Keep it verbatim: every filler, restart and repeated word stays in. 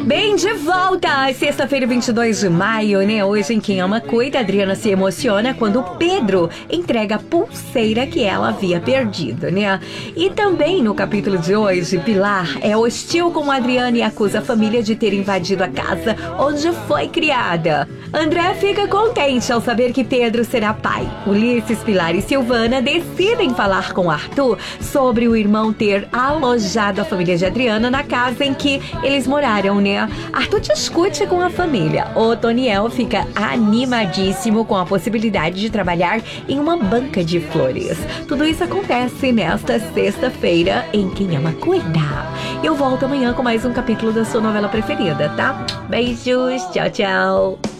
Bem, de volta! Sexta-feira, vinte e dois de maio, né? Hoje em Quem Ama Cuida, a Adriana se emociona quando Pedro entrega a pulseira que ela havia perdido, né? E também no capítulo de hoje, Pilar é hostil com a Adriana e acusa a família de ter invadido a casa onde foi criada. André fica contente ao saber que Pedro será pai. Ulisses, Pilar e Silvana decidem falar com Arthur sobre o irmão ter alojado a família de Adriana na casa em que eles moraram, né? Arthur discute com a família. Otoniel fica animadíssimo com a possibilidade de trabalhar em uma banca de flores. Tudo isso acontece nesta sexta-feira em Quem Ama Cuida. Eu volto amanhã com mais um capítulo da sua novela preferida, tá? Beijos, tchau, tchau.